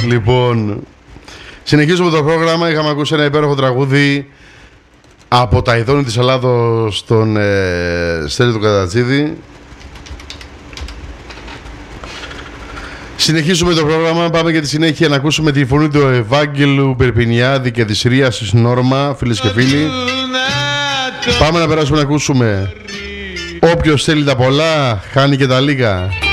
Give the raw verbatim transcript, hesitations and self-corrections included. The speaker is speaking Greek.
Λοιπόν, συνεχίζουμε το πρόγραμμα. Είχαμε ακούσει ένα υπέροχο τραγούδι από τα ειδώνη της Ελλάδος, τον ε, Στέλιο του Κατατζίδη. Συνεχίζουμε το πρόγραμμα. Πάμε για τη συνέχεια να ακούσουμε τη φωνή του Ευάγγελου Περπινιάδη και της Ρίας Νόρμα, φίλες και φίλοι. Πάμε να περάσουμε να ακούσουμε. Όποιος θέλει τα πολλά, χάνει και τα λίγα.